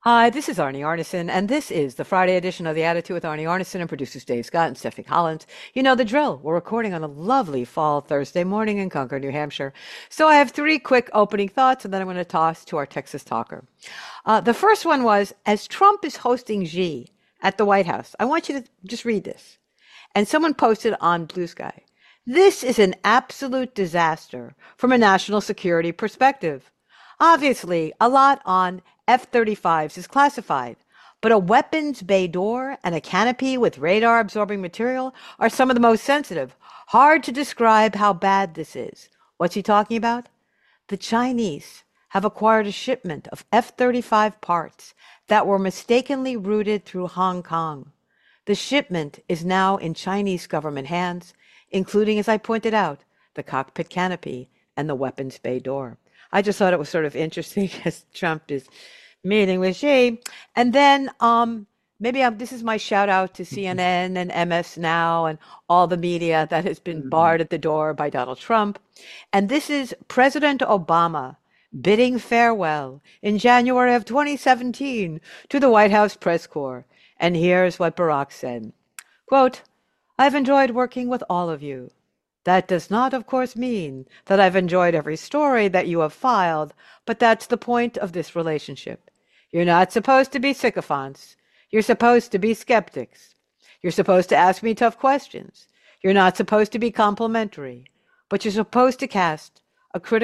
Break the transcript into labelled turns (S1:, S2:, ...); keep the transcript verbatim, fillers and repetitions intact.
S1: Hi, this is Arnie Arnesen, and this is the Friday edition of The Attitude with Arnie Arnesen and producers Dave Scott and Stephanie Collins. You know the drill. We're recording on a lovely fall Thursday morning in Concord, New Hampshire. So I have three quick opening thoughts, and then I'm going to toss to our Texas talker. Uh, the first one was, as Trump is hosting Xi at the White House, I want you to just read this. And someone posted on Blue Sky. This is an absolute disaster from a national security perspective. Obviously, a lot on F thirty-fives is classified, but a weapons bay door and a canopy with radar absorbing material are some of the most sensitive. Hard to describe how bad this is. What's he talking about? The Chinese have acquired a shipment of F thirty-five parts that were mistakenly routed through Hong Kong. The shipment is now in Chinese government hands, including, as I pointed out, the cockpit canopy and the weapons bay door. I just thought it was sort of interesting as Trump is meeting with Xi. And then um, maybe I'm, this is my shout out to C N N and M S Now and all the media that has been
S2: Mhm.
S1: barred at the door by Donald Trump. And this is President Obama bidding farewell in January of twenty seventeen to the White House press corps. And here's what Barack said. Quote, I've enjoyed working with all of you. That does not, of course, mean that I've enjoyed every story that you have filed, but that's the point of this relationship. You're not supposed to be sycophants. You're supposed to be skeptics. You're supposed to ask me tough questions. You're not supposed to be complimentary, but you're supposed to cast a critical